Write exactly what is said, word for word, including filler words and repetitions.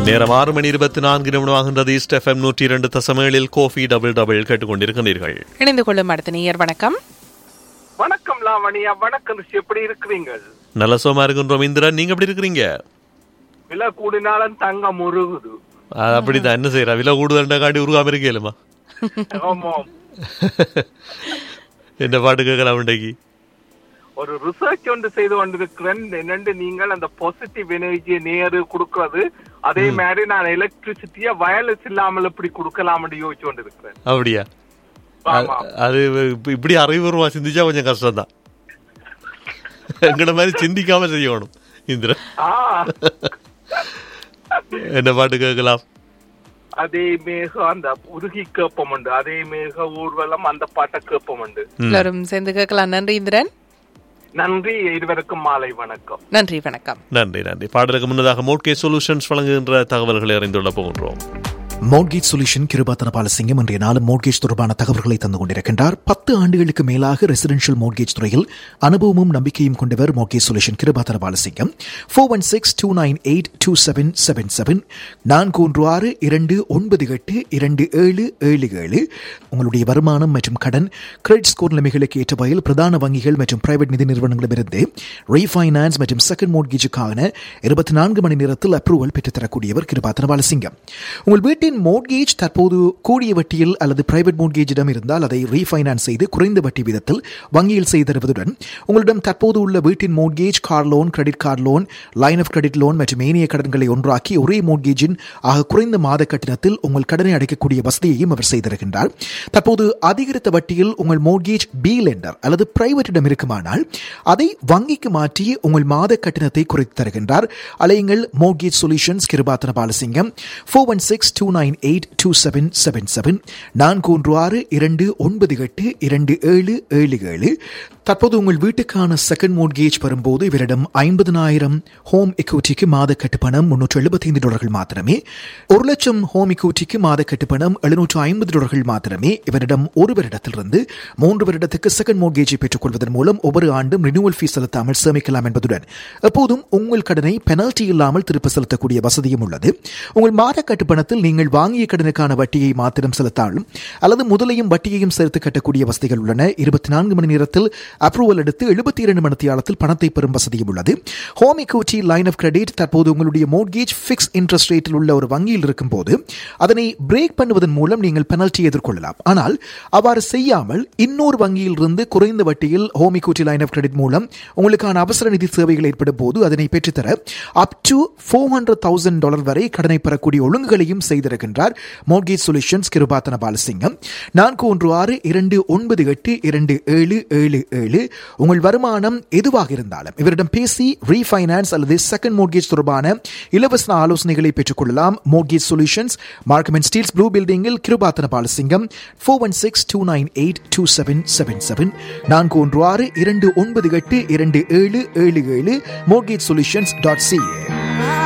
நேரம் ஆறு மணி இருபத்தி நான்கு நிமிடமாகின்றது. ஈஸ்ட் எஃப்எம் நூற்றி இரண்டு தசமேழில் கோஃபி டபுள் டபுள் கேட்டுக்கொண்டிருக்கிறீர்கள். இணைந்து கொள்ளும் அடுத்த நேயர் வணக்கம். வணக்கம் லாவணியா. வணக்கம் ரிஷி, எப்படி இருக்கிறீங்க? நல்ல சோமா இருக்கின்றோம். இந்திரன், நீங்க எப்படி இருக்கிறீங்க? விலை கூடினாலும் தங்கம் உருகுது. அப்படிதான், என்ன செய்யறா? விலை கூடுதல் காட்டி உருகாம இருக்கலுமா? என்ன பாட்டு கேட்கலாம் இன்றைக்கு? ஒரு ரிசர்ச் ஒன்று செய்து கொண்டிருக்கிறேன். என்னென்று நீங்கள் அந்த பாசிட்டிவ் எனர்ஜியை நேரு கொடுக்கறது, அதே மாதிரி நான் எலக்ட்ரிசிட்டிய வயர்லெஸ் இல்லாமல் எப்படி கொடுக்கலாம் யோசிச்சு கொண்டிருக்கிறேன். அப்படியா? அது இப்படி அறிவுபூர்வமா சிந்திச்சா கொஞ்சம் கஷ்டம் தான். எங்கட மாதிரி சிந்திக்காம செய்யணும் இந்திரன். என்ன பாட்டு கேட்கலாம்? அதே மேக அந்த உருகி கேப்பம் உண்டு, அதே மேக ஊர்வலம் அந்த பாட்டை கேப்பம் உண்டு. எல்லாரும் சேர்ந்து கேட்கலாம். நன்றி இந்திரன். நன்றி, இருவருக்கும் மாலை வணக்கம். நன்றி வணக்கம். நன்றி நன்றி. பாடலுக்கு முன்னதாக மோட்கேஜ் சொல்யூஷன்ஸ் வழங்குகின்ற தகவல்களை அறிந்துள்ள போகின்றோம். மோட்கேஜ் சொல்யூஷன் கிருபாத்தன பாலசிங்கம் இன்றைய நாளும் மோட்கேஜ் தொடர்பான தகவல்களை தந்து கொண்டிருக்கின்றார். பத்து ஆண்டுகளுக்கு மேலாக ரெசிடென்ஷியல் மோட்கேஜ் துறையில் அனுபவமும் நம்பிக்கையும் கொண்டவர் mortgage solution Kirupathana Balasingham. Four one six two nine eight two seven seven seven நான்கு ஒன்று ஆறு இரண்டு ஒன்பது எட்டு இரண்டு ஏழு ஏழு ஏழு. உங்களுடைய வருமானம் மற்றும் கடன் கிரெடிட் ஸ்கோர் நிலைமைகளுக்கு ஏற்ற வகையில் பிரதான வங்கிகள் மற்றும் பிரைவேட் நிதி நிறுவனங்களிடமிருந்து ரீஃபைனான்ஸ் மற்றும் செகண்ட் மோட்கேஜுக்கான இருபத்தி நான்கு மணி நேரத்தில் அப்ரூவல் பெற்றுத்தரக்கூடியவர் கிருபாத்தன பாலசிங்கம். உங்கள் வீட்டின் மோட்கேஜ் தற்போது கூடிய வட்டியில் அல்லது பிரைவேட் மோட்கேஜிடம் இருந்தால் அதை ரீஃபைனான்ஸ் செய்து குறைந்த வட்டி விதத்தில் வங்கியில் செய்து தருவதுடன் உங்களிடம் தற்போது உள்ள வீட்டின் mortgage, car loan, credit card loan, line of credit loan மற்றும் ஏனைய கடன்களை ஒன்றாக்கி ஒரே மோட்கேஜின் ஆக குறைந்த மாத கட்டணத்தில் உங்கள் கடனை அடைக்கக்கூடிய வசதியையும் அவர் செய்திருக்கின்றார். தற்போது அதிகரித்த வட்டியில் உங்கள் மோட்கேஜ் பி லெண்டர் அல்லது பிரைவேட்டிடம் இருக்குமானால் அதை வங்கிக்கு மாற்றி உங்கள் மாத கட்டணத்தை குறைத்து தருகின்றார். அலையுங்கள் mortgage solutions Kirupathana Balasingham. Four one six two nine eight two seven seven seven நான்கு ஒன்று ஆறு இரண்டு ஒன்பது எட்டு இரண்டு ஏழு ஏழு ஏழு. தற்போது உங்கள் வீட்டுக்கான செகண்ட் மோட்கேஜ் வரும்போது இவரிடம் ஐம்பதனாயிரம் ஹோம் எக்யூட்டிக்கு மாத கட்டுப்பணம் முன்னூற்று எழுபத்தி ஐந்து டாலர்கள் மாத்திரமே, ஒரு லட்சம் ஹோம் எக்யூட்டிக்கு மாத கட்டுப்பணம் எழுநூற்று ஐம்பது டாலர்கள் மாத்திரமே. இவரிடம் ஒரு வருடத்திலிருந்து மூன்று வருடத்துக்கு செகண்ட் மோட்கேஜை பெற்றுக் கொள்வதன் மூலம் ஒவ்வொரு ஆண்டும் ரினியூவல் ஃபீஸ் செலுத்தாமல் சேமிக்கலாம் என்பதுடன் எப்போதும் உங்கள் கடனை பெனல்டி இல்லாமல் திருப்ப செலுத்தக்கூடிய வசதியும் உள்ளது. உங்கள் மாத கட்டுப்பணத்தில் நீங்கள் வாங்கிய கடனுக்கான வட்டியை மாத்திரம் செலுத்தாலும் அல்லது முதலையும் வட்டியையும் சேர்த்து கட்டக்கூடிய வசதிகள் உள்ளன. இருபத்தி நான்கு மணி நேரத்தில் அப்ரூவல் எடுத்து எழுபத்தி இரண்டு மணி நேரத்தில் பணத்தை பெறும் வசதியும் உள்ளது. Home equity line of credit தற்போது உங்களுடைய மோட்கேஜ் ஃபிக்ஸ் இன்ட்ரெஸ்ட் ரேட்டில் உள்ள ஒரு வங்கியில் இருக்கும் போது அதனை பிரேக் பண்ணுவதன் மூலம் நீங்கள் பெனல்ட்டி எதிர்கொள்ளலாம். ஆனால் அவ்வாறு செய்யாமல் இன்னொரு வங்கியில் இருந்து குறைந்த வட்டியில் home equity line of credit மூலம் உங்களுக்கான அவசர நிதி சேவைகள் ஏற்படும் போது அதனை பெற்றுத்தர up to four hundred thousand dollar வரை கடனை பெறக்கூடிய ஒழுங்குகளையும் செய்திருக்கின்றார் மோட்கேஜ் சொல்யூஷன்ஸ் கிருபாத்தன பாலசிங்கம். நான்கு ஒன்று ஆறு இரண்டு ஒன்பது எட்டு இரண்டு ஏழு ஏழு ஏழு. உங்கள் வருமானம் எதுவாக இருந்தாலும் இவரிடம் பேசி ரீஃபைனான்ஸ் அல்லது செகண்ட் மோட்கேஜ் தொடர்பான இலவச ஆலோசனைகளை பெற்றுக் கொள்ளலாம். Mortgage solutions Markham and Steeles blue பில்டிங்கில் Kirupathana Balasingham. Four one six two nine eight two seven seven seven நான்கு ஒன்று ஆறு இரண்டு ஒன்பது எட்டு இரண்டு ஏழு ஏழு ஏழு. Mortgage solutions dot CA.